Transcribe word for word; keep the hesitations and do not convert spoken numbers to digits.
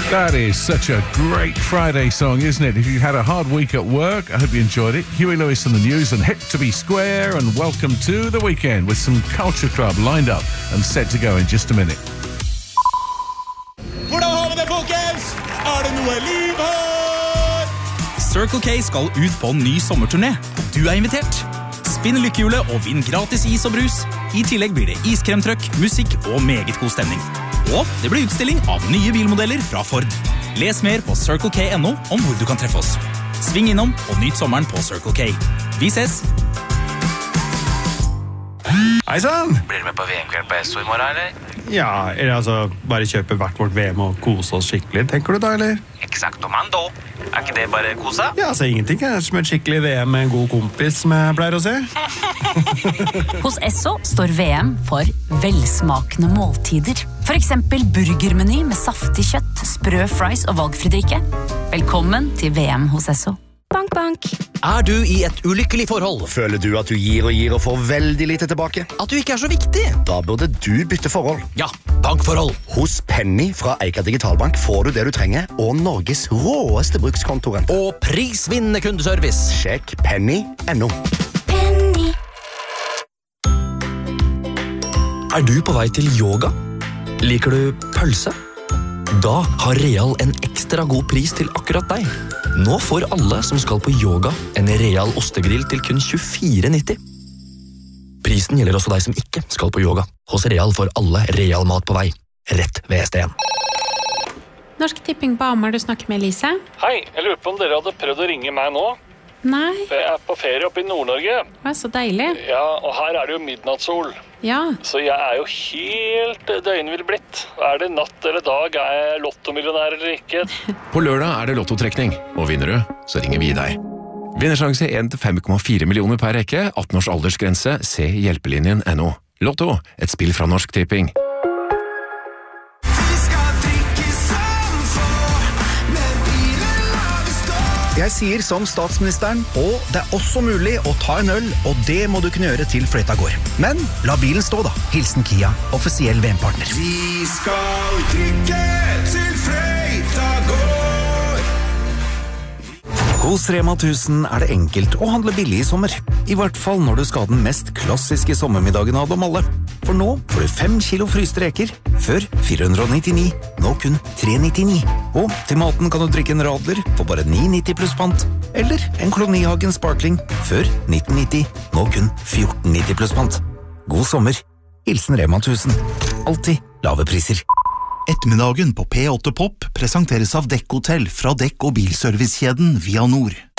That is such a great Friday song, isn't it? If you had a hard week at work, I hope you enjoyed it. Huey Lewis on the news and hip to be square, and welcome to the weekend with some Culture Club lined up and set to go in just a minute. Hvordan har vi det, folkens? Er det noe liv her? Circle K skal ut på en ny sommerturné, og du er invitert. Spinn lykkehjulet og vinn gratis is og brus. I tillegg blir det iskremtrøkk, musikk og meget god stemning. Og det blir utstilling av nye bilmodeller fra Ford. Les mer på circle k punktum no om hvor du kan treffe oss. Sving innom og nyt sommeren på Circle K. Vi ses! Hei sann! Blir du med på V M-kveld på Esso i morgen, eller? Ja, eller altså, bare kjøpe hvert vårt V M og kose oss skikkelig, tenker du da, eller? Exactomando. Er ikke det bare kosa? Ja, altså, ingenting er som et skikkelig V M med en god kompis, som jeg pleier å se. Hos Esso står V M for velsmakende måltider. For eksempel burgermeny med saftig kjøtt, sprø fries og valgfridrikke. Velkommen til V M hos Esso. Bank, bank. Er du i et ulykkelig forhold? Føler du at du gir og gir og får veldig lite tilbake? At du ikke er så viktig? Da burde du bytte forhold. Ja, bankforhold. Hos Penny fra Eika Digitalbank får du det du trenger, og Norges råeste brukskontoren. Og prisvinnende kundeservice. Sjekk penny punktum no. Penny. Er du på vei til yoga? Liker du pølse? Da har Real en ekstra god pris til akkurat deg. Nå får alle som skal på yoga en Real ostegrill til kun tjuefire nitti. Prisen gjelder også deg som ikke skal på yoga. Hos Real får alle Real mat på vei. Rett ved S D en. Norsk Tipping på Hamar, du snakker med Elise. Hei, jeg lurer på om dere hadde prøvd å ringe meg nå. Nei. For jeg er på ferie oppe i Nord-Norge. Det er så deilig. Ja, og her er det jo midnattssol. Ja. Så jeg er jo helt døgnvill blitt. Er det natt eller dag? Er jeg lottomillionær eller ikke? På lørdag er det lottotrekning, og vinner du, så ringer vi deg. Vinnersjanse en til fem komma fire millioner per rekke, atten års aldersgrense, se hjelpelinjen punktum no. Lotto, et spill fra Norsk Tipping. Jeg sier som statsministeren, og det er også mulig å ta en øl, og det må du kunne gjøre til fløyta går. Men la bilen stå da. Hilsen Kia, offisiell V M-partner. Vi skal trykke til fløyta går. Hos Rema tusen er det enkelt å handle billig i sommer. I hvert fall når du skal ha den mest klassiske sommermiddagen av dem alle. For nå får du fem kilo fryste reker, før fire hundre nittini, nå kun tre nittini. Og til maten kan du drikke en radler for bare ni nitti pluss pant. Eller en Kolonihagen Sparkling, før nitten nitti, nå kun fjorten nitti pluss pant. God sommer. Hilsen Rema tusen. Alltid lave priser. Ettermiddagen på P åtte Pop presenteres av Dekk Hotell fra Dekk- og bilservicekjeden Via Nord.